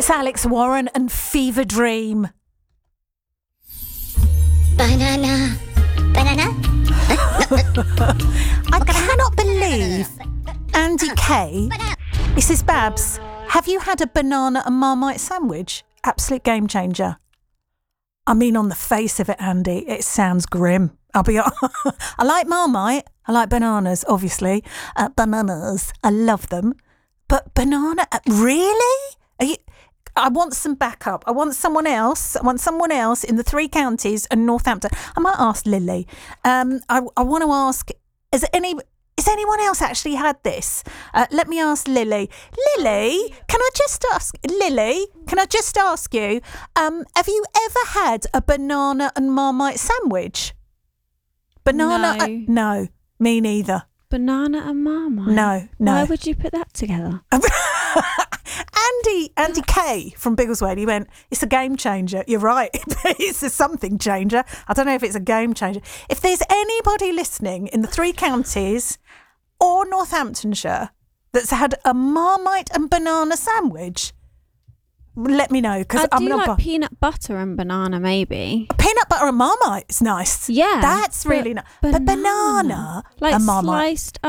It's Alex Warren and Fever Dream. Banana. I cannot believe Andy Kay. He says, Babs, have you had a banana and Marmite sandwich? Absolute game changer. I mean, on the face of it, Andy, it sounds grim. I'll be honest. I like Marmite. I like bananas, obviously. Bananas, I love them. But banana, really? I want some backup. I want someone else. In the 3 counties and Northampton. I might ask Lily. I want to ask, has anyone else actually had this? Let me ask Lily. Lily, can I just ask you, have you ever had a banana and Marmite sandwich? Banana? No, me neither. Banana and Marmite? No. Why would you put that together? Andy Kay from Biggleswade, he went, it's a game changer. You're right. It's a something changer. I don't know if it's a game changer. If there's anybody listening in the 3 counties or Northamptonshire that's had a Marmite and banana sandwich, let me know. Because I'm like peanut butter and banana, maybe. Peanut butter and Marmite is nice. Yeah. That's really nice. But banana like and Marmite. sliced